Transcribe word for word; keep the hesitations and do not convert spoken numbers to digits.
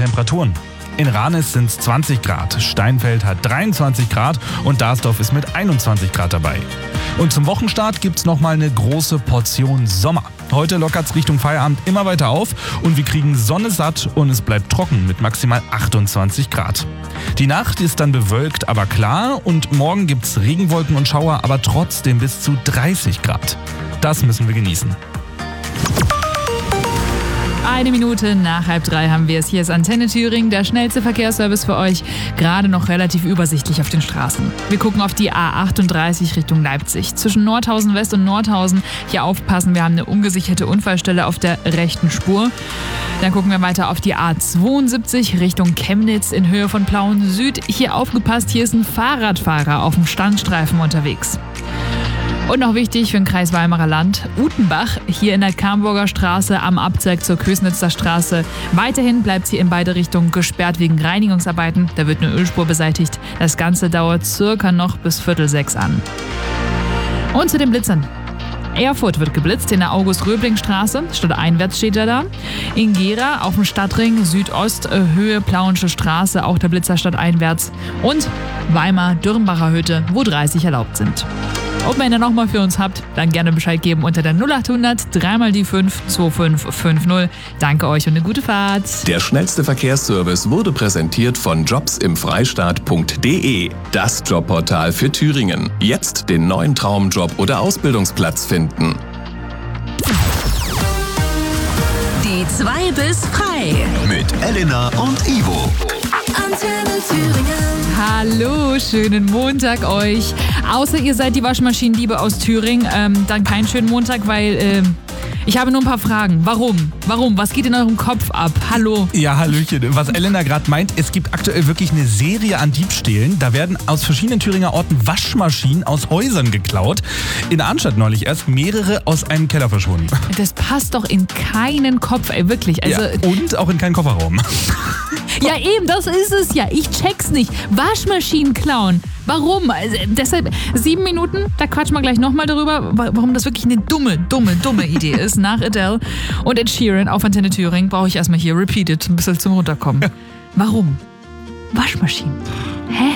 Temperaturen. In Ranis sind es zwanzig Grad, Steinfeld hat dreiundzwanzig Grad und Darsdorf ist mit einundzwanzig Grad dabei. Und zum Wochenstart gibt's nochmal eine große Portion Sommer. Heute lockert's Richtung Feierabend immer weiter auf und wir kriegen Sonne satt und es bleibt trocken mit maximal achtundzwanzig Grad. Die Nacht ist dann bewölkt, aber klar und morgen gibt's Regenwolken und Schauer, aber trotzdem bis zu dreißig Grad. Das müssen wir genießen. Eine Minute nach halb drei haben wir es. Hier ist Antenne Thüringen, der schnellste Verkehrsservice für euch. Gerade noch relativ übersichtlich auf den Straßen. Wir gucken auf die A achtunddreißig Richtung Leipzig. Zwischen Nordhausen West und Nordhausen. Hier aufpassen, wir haben eine ungesicherte Unfallstelle auf der rechten Spur. Dann gucken wir weiter auf die A zweiundsiebzig Richtung Chemnitz in Höhe von Plauen Süd. Hier aufgepasst, hier ist ein Fahrradfahrer auf dem Standstreifen unterwegs. Und noch wichtig für den Kreis Weimarer Land, Utenbach, hier in der Kamburger Straße am Abzweig zur Kösnitzer Straße. Weiterhin bleibt sie in beide Richtungen gesperrt wegen Reinigungsarbeiten. Da wird eine Ölspur beseitigt. Das Ganze dauert circa noch bis Viertel sechs an. Und zu den Blitzern. Erfurt wird geblitzt in der August-Röbling-Straße, stadteinwärts steht er da. In Gera auf dem Stadtring, Südost, Höhe Plauensche Straße, auch der Blitzer stadteinwärts. Und Weimar, Dürrenbacher Hütte, wo dreißig erlaubt sind. Ob ihr noch mal für uns habt, dann gerne Bescheid geben unter der null achthundert drei mal die fünf zwei fünf fünf null. Danke euch und eine gute Fahrt. Der schnellste Verkehrsservice wurde präsentiert von jobs im freistaat punkt de, das Jobportal für Thüringen. Jetzt den neuen Traumjob oder Ausbildungsplatz finden. Die zwei bis frei. Mit Elena und Ivo. Antenne Thüringen. Hallo, schönen Montag euch. Außer ihr seid die Waschmaschinenliebe aus Thüringen, ähm, dann keinen schönen Montag, weil ähm, ich habe nur ein paar Fragen. Warum? Warum? Was geht in eurem Kopf ab? Hallo? Ja, hallöchen. Was Elena gerade meint, es gibt aktuell wirklich eine Serie an Diebstählen. Da werden aus verschiedenen Thüringer Orten Waschmaschinen aus Häusern geklaut. In Arnstadt neulich erst mehrere aus einem Keller verschwunden. Das passt doch in keinen Kopf, ey, wirklich. Also, ja, und auch in keinen Kofferraum. Ja, eben, das ist es ja. Ich check's nicht. Waschmaschinen klauen. Warum? Also, deshalb sieben Minuten, da quatschen wir gleich nochmal darüber, warum das wirklich eine dumme, dumme, dumme Idee ist. Nach Adele und Ed Sheeran auf Antenne Thüringen brauche ich erstmal hier Repeated, ein bisschen zum Runterkommen. Warum? Waschmaschinen. Hä?